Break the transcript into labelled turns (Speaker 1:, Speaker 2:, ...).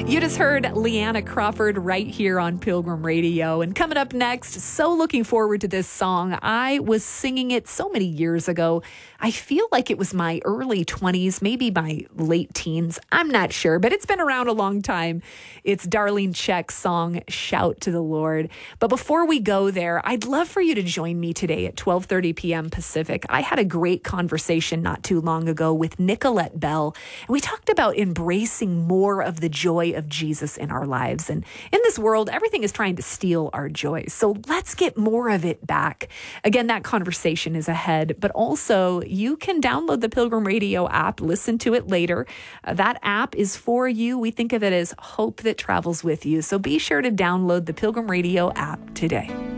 Speaker 1: You just heard Leanna Crawford right here on Pilgrim Radio. And coming up next, so looking forward to this song. I was singing it so many years ago. I feel like it was my early 20s, maybe my late teens. I'm not sure, but it's been around a long time. It's Darlene Zschech's song, Shout to the Lord. But before we go there, I'd love for you to join me today at 12:30 p.m. Pacific. I had a great conversation not too long ago with Nicolette Bell, and we talked about embracing more of the joy of Jesus in our lives. And in this world, everything is trying to steal our joy. So let's get more of it back. Again, that conversation is ahead, but also you can download the Pilgrim Radio app, listen to it later. That app is for you. We think of it as hope that travels with you. So be sure to download the Pilgrim Radio app today.